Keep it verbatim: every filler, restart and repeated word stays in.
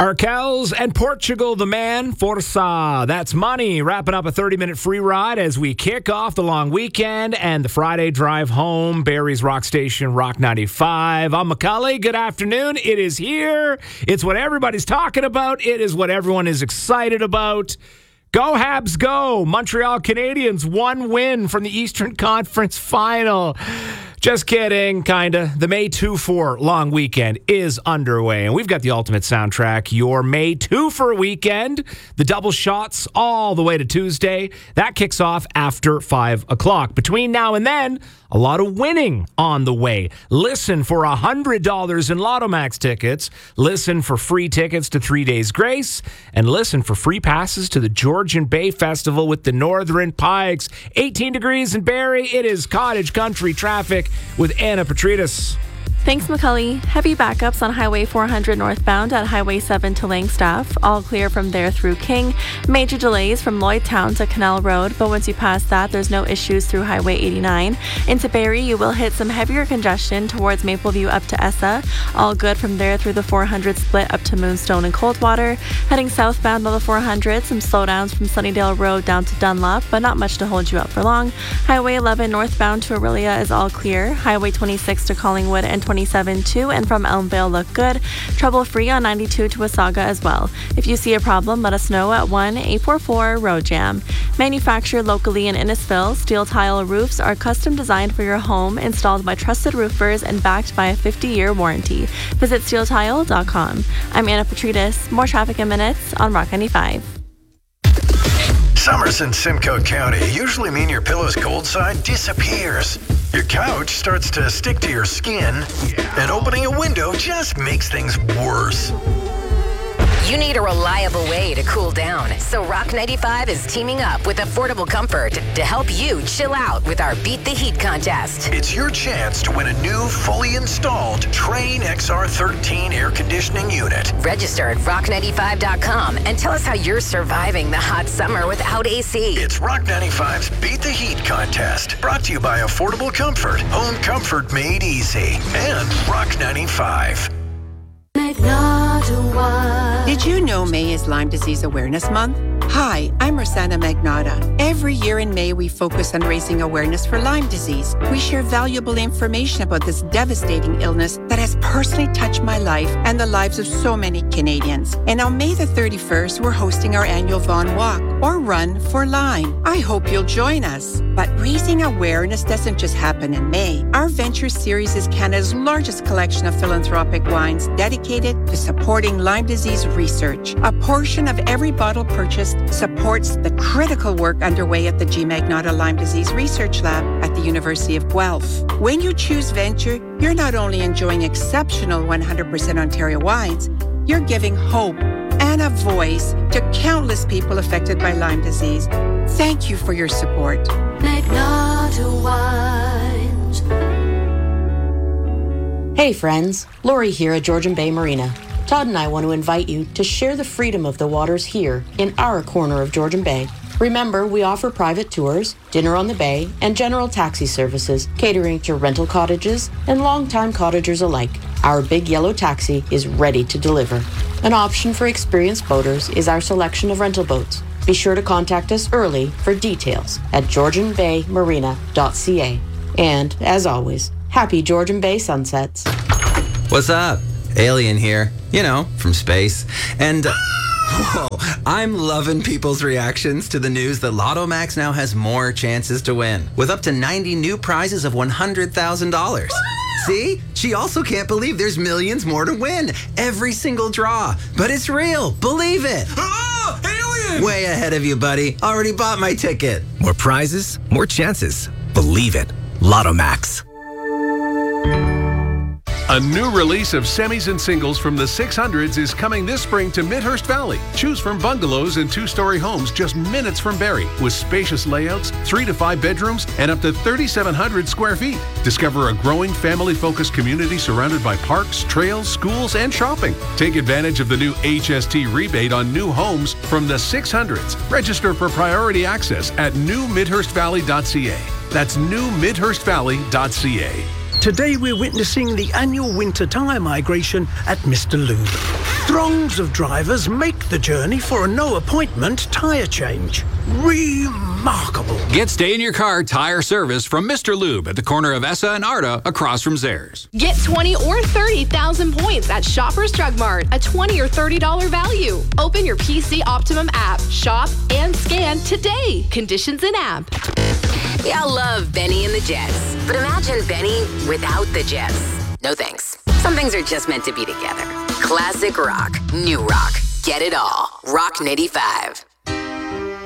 Arkells and Portugal, the man, Força. That's money. Wrapping up a thirty-minute free ride as we kick off the long weekend and the Friday drive home. Barrie's Rock Station, Rock ninety-five. I'm Macaulay. Good afternoon. It is here. It's what everybody's talking about. It is what everyone is excited about. Go Habs, go. Montreal Canadiens, one win from the Eastern Conference Final. Just kidding, kinda. The May two four long weekend is underway, and we've got the ultimate soundtrack, your May two for weekend. The double shots all the way to Tuesday. That kicks off after five o'clock. Between now and then, a lot of winning on the way. Listen for one hundred dollars in Lotto Max tickets. Listen for free tickets to Three Days Grace. And listen for free passes to the Georgian Bay Festival with the Northern Pikes. eighteen degrees in Barrie. It is cottage country traffic with Anna Petrides. Thanks, Macaulay. Heavy backups on Highway four hundred northbound at Highway seven to Langstaff. All clear from there through King. Major delays from Lloydtown to Canal Road, but once you pass that, there's no issues through Highway eighty-nine. Into Barrie, you will hit some heavier congestion towards Mapleview up to Essa. All good from there through the four hundred split up to Moonstone and Coldwater. Heading southbound on the four hundred, some slowdowns from Sunnydale Road down to Dunlop, but not much to hold you up for long. Highway eleven northbound to Aurelia is all clear. Highway twenty-six to Collingwood and twenty-seven to and from Elmvale look good. Trouble free on ninety-two to Wasaga as well. If you see a problem, let us know at one eight four four road jam. Manufactured locally in Innisfil, steel tile roofs are custom designed for your home, installed by trusted roofers and backed by a fifty-year warranty. Visit steel tile dot com. I'm Anna Petrides. More traffic in minutes on Rock ninety-five. Summers in Simcoe County usually mean your pillow's cold side disappears. Your couch starts to stick to your skin, and opening a window just makes things worse. You need a reliable way to cool down, so Rock ninety-five is teaming up with Affordable Comfort to help you chill out with our Beat the Heat contest. It's your chance to win a new, fully installed Trane X R thirteen air conditioning unit. Register at rock ninety-five dot com and tell us how you're surviving the hot summer without A C. It's Rock ninety-five's Beat the Heat contest, brought to you by Affordable Comfort, home comfort made easy, and Rock ninety-five. Did you know May is Lyme Disease Awareness Month? Hi, I'm Rosanna Magnata. Every year in May, we focus on raising awareness for Lyme disease. We share valuable information about this devastating illness that has personally touched my life and the lives of so many Canadians. And on May the thirty-first, we're hosting our annual Vaughan Walk, or Run for Lyme. I hope you'll join us. But raising awareness doesn't just happen in May. Our Venture Series is Canada's largest collection of philanthropic wines dedicated to supporting Lyme disease research. A portion of every bottle purchased supports the critical work underway at the G. Magnata Lyme Disease Research Lab at the University of Guelph. When you choose Venture, you're not only enjoying exceptional one hundred percent Ontario wines, you're giving hope and a voice to countless people affected by Lyme disease. Thank you for your support. Magnata Wines. Hey friends, Lori here at Georgian Bay Marina. Todd and I want to invite you to share the freedom of the waters here in our corner of Georgian Bay. Remember, we offer private tours, dinner on the bay, and general taxi services, catering to rental cottages and longtime cottagers alike. Our big yellow taxi is ready to deliver. An option for experienced boaters is our selection of rental boats. Be sure to contact us early for details at georgian bay marina dot c a. And, as always, happy Georgian Bay sunsets. What's up? Alien here, you know, from space. And, uh, whoa, I'm loving people's reactions to the news that Lotto Max now has more chances to win, with up to ninety new prizes of one hundred thousand dollars. See? She also can't believe there's millions more to win. Every single draw. But it's real. Believe it. Oh, alien! Way ahead of you, buddy. Already bought my ticket. More prizes, more chances. Believe it. Lotto Max. A new release of semis and singles from the six hundreds is coming this spring to Midhurst Valley. Choose from bungalows and two-story homes just minutes from Barrie, with spacious layouts, three to five bedrooms, and up to thirty-seven hundred square feet. Discover a growing family-focused community surrounded by parks, trails, schools, and shopping. Take advantage of the new H S T rebate on new homes from the six hundreds. Register for priority access at new midhurst valley dot c a. That's new midhurst valley dot c a. Today we're witnessing the annual winter tyre migration at Mister Lube. Throngs of drivers make the journey for a no-appointment tyre change. Remarkable. Get stay-in-your-car tire service from Mister Lube at the corner of Essa and Arda across from Zayres. Get twenty or thirty thousand points at Shoppers Drug Mart, a twenty or thirty dollars value. Open your P C Optimum app, shop, and scan today. Conditions in app. We all love Benny and the Jets, but imagine Benny without the Jets. No thanks. Some things are just meant to be together. Classic rock, new rock. Get it all. Rock ninety-five.